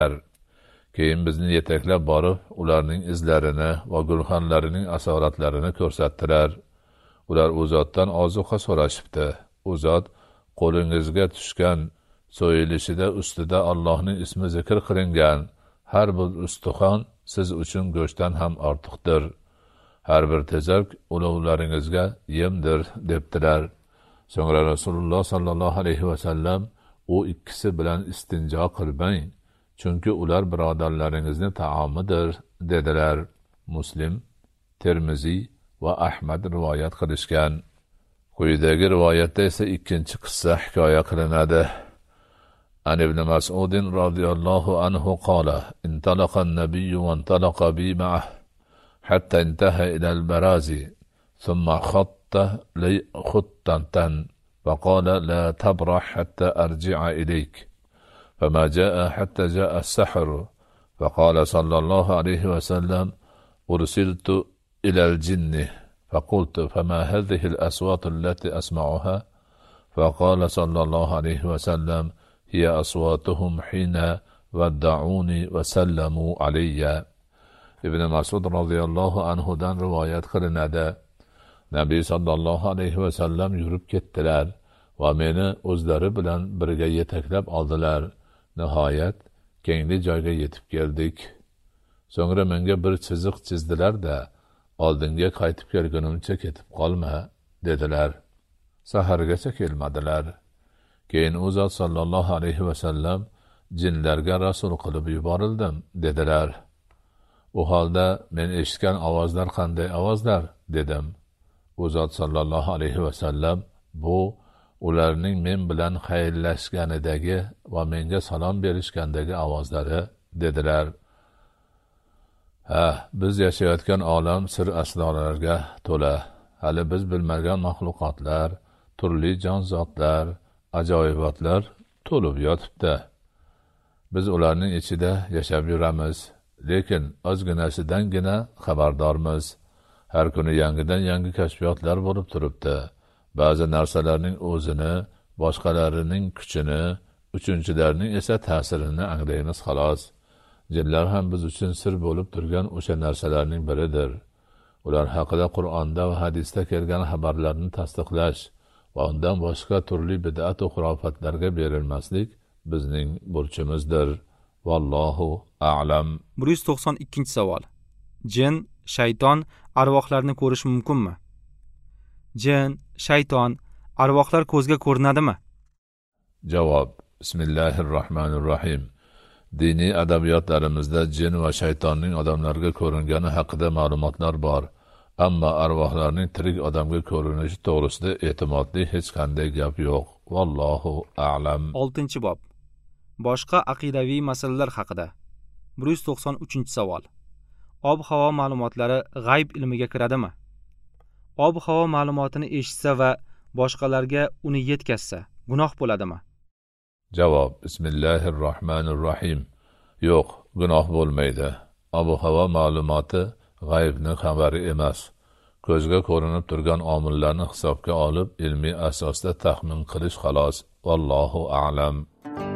Keyin bizni yetaklab borib, ularning izlarini va gulxanlarining asoratlarini ko'rsatdilar. Ular u zotdan ozuqa so'rashibdi. U zot qo'lingizga tushgan so'yilishida ustida Allohning ismi zikr qilingan har bir ustixon siz uchun go'shtdan ham ortiqdir. Har bir tezak ulovlaringizga yemdir debdilar. So'ngra Rasululloh sallallohu alayhi va sallam u ikkisi bilan istinjo qilmang, chunki ular birodarlaringizni taomidir dedilar. Muslim, Termiziy va Ahmad rivoyat qilishgan. Quyidagi rivoyatda esa ikkinchi qissa hikoya qilinadi. An ibn Mas'ud radhiyallohu anhu qala: "Intalaqa an-nabiy wa intalaqa bi ma'ah hatta intaha ila al-barazi, thumma khatta li khuttatan فقال لا تبرح حتى أرجع إليك فما جاء حتى جاء السحر فقال صلى الله عليه وسلم أرسلت إلى الجن فقلت فما هذه الأصوات التي أسمعها فقال صلى الله عليه وسلم هي أصواتهم حين ودعوني وسلموا علي." Ibn Mas'ud radhiyallohu anhudan rivoyat qilinadi. Nabiy sallallohu alayhi va sallam yurib ketdilar va meni o'zlari bilan birga yetaklab oldilar. Nihoyat kengli joyga yetib keldik. So'ngra menga bir chiziq chizdilar-da, oldinga qaytib kelgunimcha ketib qolma dedilar. Sahargacha kelmadilar. Keyin u zot sallallohu alayhi va sallam jinlarga rasul qilib yuborildim dedilar. U holda men eshitgan ovozlar qanday ovozlar dedim. U zot sallallohu alayhi va sallam bu ularning men bilan xayrlashganidagi va menga salom berishgandagi ovozlari dedilar. Biz yashayotgan olam sir asrorlarga to'la. Hali biz bilmagan mahluqotlar, turli jonzotlar, ajoyibotlar to'lib yotibdi. Biz ularning ichida yashab yuramiz, lekin ozginasidangina xabardormiz. Har kuni yangidan yangi kashfiyotlar bo'lib turibdi. Ba'zi narsalarning o'zini, boshqalarining kuchini, uchinchilarning esa ta'sirini anglaymiz xolos. Jinlar ham biz uchun sir bo'lib turgan o'sha narsalarning biridir. Ular haqida Qur'onda va hadisda kelgan xabarlarni tasdiqlash va undan boshqa turli bid'at va xurofatlarga berilmaslik bizning burchimizdir. Vallohu a'lam. 192-savol. Jin, shayton arvohlarni ko'rish mumkinmi? Jin, shayton, arvohlar ko'zga ko'rinadimi? Javob. Bismillahirrohmanirrohim. Diniy adabiyotlarimizda jin va shaytonning odamlarga ko'ringani haqida ma'lumotlar bor. Ammo arvohlarning tirik odamga ko'rinishi to'g'risida e'timodli hech qanday gap yo'q. Vallohu a'lam. 6-bob. Boshqa aqidaviy masalalar haqida. 193-savol. Ob-havo ma'lumotlari g'ayb ilmiga kiradimi? Ob-havo ma'lumotini eshitsa va boshqalarga uni yetkazsa, gunoh bo'ladimi? Javob. Bismillahirrohmanirrohim. Yo'q, gunoh bo'lmaydi. Ob-havo ma'lumoti g'aybning xabari emas. Ko'zga ko'rinib turgan omillarni hisobga olib, ilmiy asosda taxmin qilish xolos. Vallohu a'lam.